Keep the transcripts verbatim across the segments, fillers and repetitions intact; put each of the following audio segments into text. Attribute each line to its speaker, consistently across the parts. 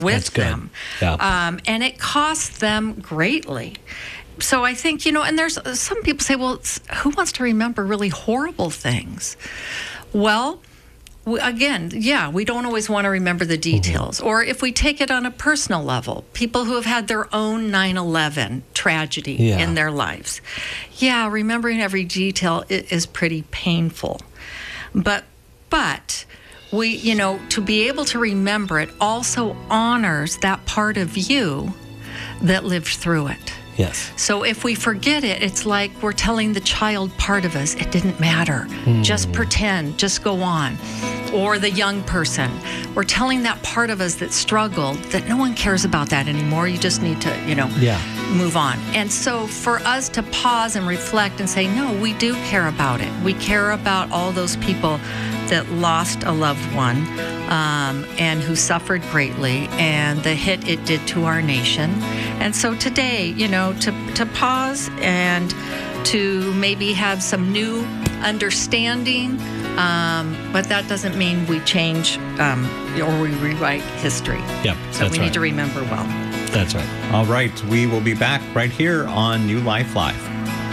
Speaker 1: with
Speaker 2: That's good.
Speaker 1: them.
Speaker 2: Yeah.
Speaker 1: Um, and it costs them greatly. So I think, you know, and there's some people say, well, it's, who wants to remember really horrible things? Well, we, again, yeah, we don't always want to remember the details. Mm-hmm. Or if we take it on a personal level, people who have had their own nine eleven tragedy
Speaker 2: yeah.
Speaker 1: in their lives. Yeah, remembering every detail is pretty painful. But, but we, you know, to be able to remember it also honors that part of you that lived through it.
Speaker 2: Yes.
Speaker 1: So if we forget it, it's like we're telling the child part of us, it didn't matter. Mm. Just pretend, just go on. Or the young person, we're telling that part of us that struggled that no one cares about that anymore. You just need to, you know,
Speaker 2: yeah.
Speaker 1: move on. And so for us to pause and reflect and say, no, we do care about it. We care about all those people that lost a loved one um, and who suffered greatly, and the hit it did to our nation. And so today, you know, to, to pause and to maybe have some new understanding, um, but that doesn't mean we change um, or we rewrite history.
Speaker 2: Yep,
Speaker 1: so we
Speaker 2: right.
Speaker 1: need to remember well.
Speaker 2: That's right.
Speaker 3: All right, we will be back right here on New Life Live.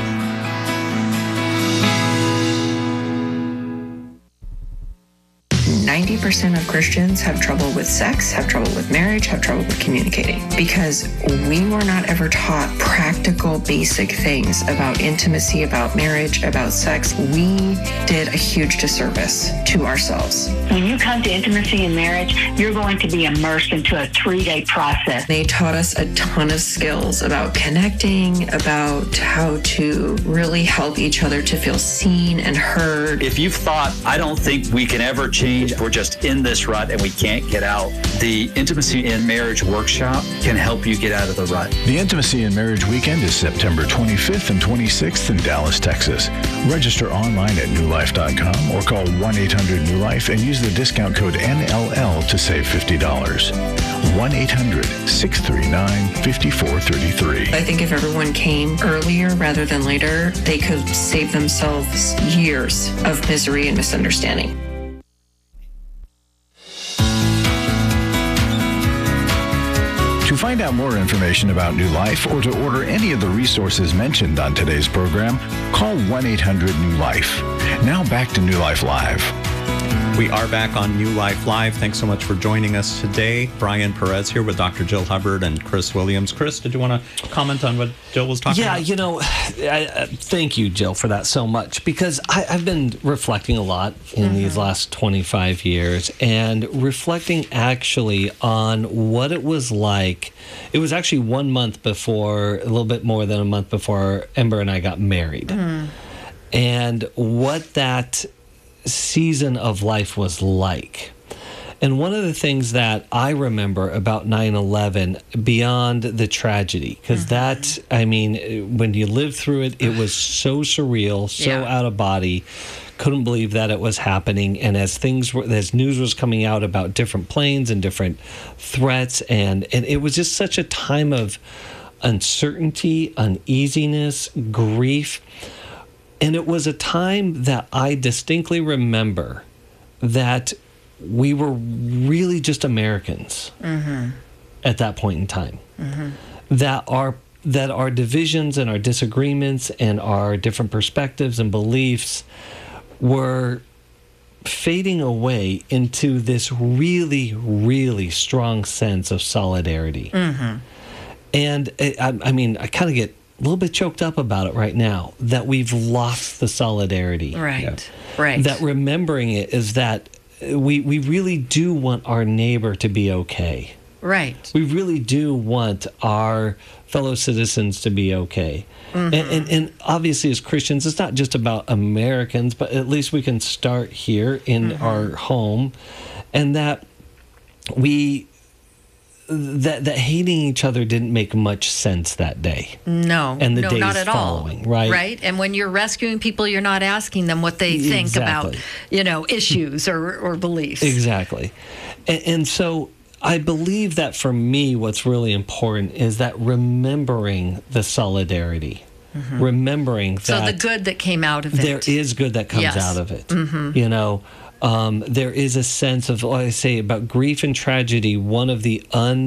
Speaker 4: ninety percent of Christians have trouble with sex, have trouble with marriage, have trouble with communicating, because we were not ever taught practical, basic things about intimacy, about marriage, about sex. We did a huge disservice to ourselves.
Speaker 5: When you come to intimacy and marriage, you're going to be immersed into a three-day process.
Speaker 4: They taught us a ton of skills about connecting, about how to really help each other to feel seen and heard.
Speaker 6: If you've thought, I don't think we can ever change, we're just in this rut and we can't get out, the Intimacy in Marriage Workshop can help you get out of the rut.
Speaker 7: The Intimacy in Marriage Weekend is September twenty-fifth and twenty-sixth in Dallas, Texas. Register online at new life dot com or call one eight hundred new life and use the discount code N L L to save fifty dollars. one eight hundred, six three nine, five four three three.
Speaker 4: I think if everyone came earlier rather than later, they could save themselves years of misery and misunderstanding.
Speaker 7: To find out more information about New Life or to order any of the resources mentioned on today's program, call one eight hundred new life. Now back to New Life Live.
Speaker 3: We are back on New Life Live. Thanks so much for joining us today. Brian Perez here with Doctor Jill Hubbard and Chris Williams. Chris, did you want to comment on what Jill was talking
Speaker 2: yeah,
Speaker 3: about?
Speaker 2: Yeah, you know, I, I, thank you, Jill, for that so much, because I, I've been reflecting a lot in mm-hmm. these last twenty-five years and reflecting actually on what it was like. It was actually one month before, a little bit more than a month before Ember and I got married. Mm. And what that season of life was like. And one of the things that I remember about nine eleven, beyond the tragedy, because mm-hmm. that, I mean, when you lived through it, it was so surreal, so yeah. out of body. Couldn't believe that it was happening. And as things were, as news was coming out about different planes and different threats, and, and it was just such a time of uncertainty, uneasiness, grief. And it was a time that I distinctly remember that we were really just Americans mm-hmm. at that point in time. Mm-hmm. That our that our divisions and our disagreements and our different perspectives and beliefs were fading away into this really, really strong sense of solidarity. Mm-hmm. And I, I mean, I kind of get a little bit choked up about it right now, that we've lost the solidarity.
Speaker 1: Right,
Speaker 2: yeah.
Speaker 1: right.
Speaker 2: That remembering it is that we we really do want our neighbor to be okay.
Speaker 1: Right.
Speaker 2: We really do want our fellow citizens to be okay. Mm-hmm. And, and, and obviously as Christians, it's not just about Americans, but at least we can start here in mm-hmm. our home, and that we... That that hating each other didn't make much sense that day.
Speaker 1: No,
Speaker 2: and the
Speaker 1: no,
Speaker 2: days
Speaker 1: not at
Speaker 2: following,
Speaker 1: all.
Speaker 2: Right?
Speaker 1: Right. And when you're rescuing people, you're not asking them what they think
Speaker 2: exactly.
Speaker 1: about, you know, issues or, or beliefs.
Speaker 2: Exactly. And, and so I believe that for me, what's really important is that remembering the solidarity. Mm-hmm. Remembering that
Speaker 1: so the good that came out of it.
Speaker 2: There is good that comes
Speaker 1: yes.
Speaker 2: out of it.
Speaker 1: Mm-hmm.
Speaker 2: You know, um, there is a sense of, like I say, about grief and tragedy, one of the un